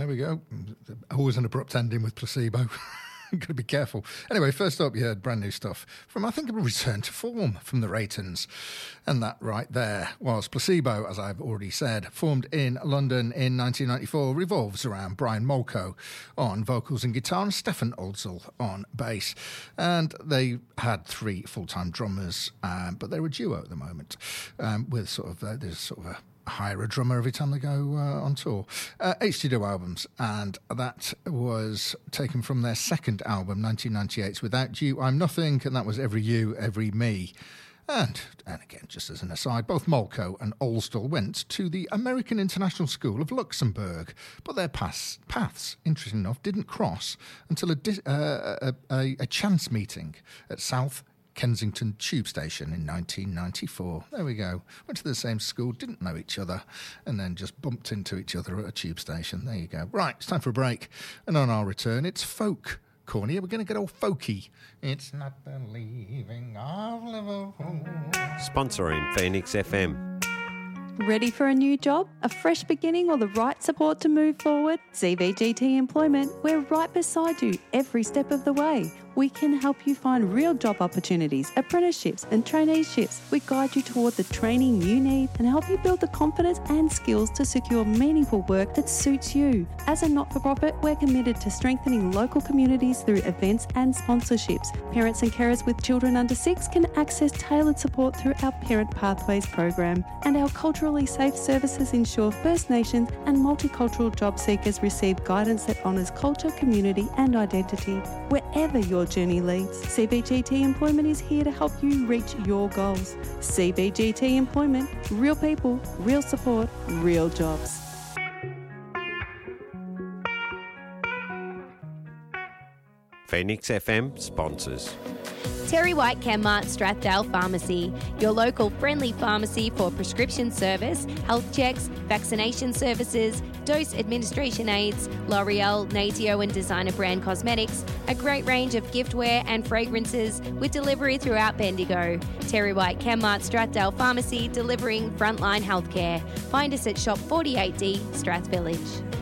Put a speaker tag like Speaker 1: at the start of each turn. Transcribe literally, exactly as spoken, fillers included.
Speaker 1: there we go. Always an abrupt ending with Placebo. Got to be careful. Anyway, first up, you heard brand new stuff from, I think, a return to form from the Raytons. And that right there was Placebo, as I've already said, formed in London in nineteen ninety-four, revolves around Brian Molko on vocals and guitar and Stefan Oldsel on bass. And they had three full-time drummers, um, but they're a duo at the moment, um, with sort of, uh, there's sort of a hire a drummer every time they go uh, on tour. Uh, eight studio albums, and that was taken from their second album, nineteen ninety-eight's Without You, I'm Nothing, and that was Every You, Every Me. And, and again, just as an aside, both Molko and Oldsel went to the American International School of Luxembourg, but their paths, paths interesting enough, didn't cross until a, di- uh, a, a, a chance meeting at South Kensington Tube Station in nineteen ninety-four. There we go. Went to the same school, didn't know each other, and then just bumped into each other at a tube station. There you go. Right, it's time for a break. And on our return, it's folk corny. We're going to get all folky. It's not the leaving of Liverpool.
Speaker 2: Sponsoring Phoenix F M.
Speaker 3: Ready for a new job, a fresh beginning, or the right support to move forward? C V G T Employment, we're right beside you every step of the way. We can help you find real job opportunities, apprenticeships and traineeships. We guide you toward the training you need and help you build the confidence and skills to secure meaningful work that suits you. As a not-for-profit, we're committed to strengthening local communities through events and sponsorships. Parents and carers with children under six can access tailored support through our Parent Pathways program. And our culturally safe services ensure First Nations and multicultural job seekers receive guidance that honours culture, community and identity. Wherever your journey leads, C B G T Employment is here to help you reach your goals. C B G T Employment, real people, real support, real jobs.
Speaker 2: Phoenix F M sponsors.
Speaker 4: Terry White Chemmart Strathdale Pharmacy, your local friendly pharmacy for prescription service, health checks, vaccination services, dose administration aids, L'Oreal, Natio and designer brand cosmetics, a great range of giftware and fragrances with delivery throughout Bendigo. Terry White Chemmart Strathdale Pharmacy, delivering frontline healthcare. Find us at Shop forty-eight D, Strath Village.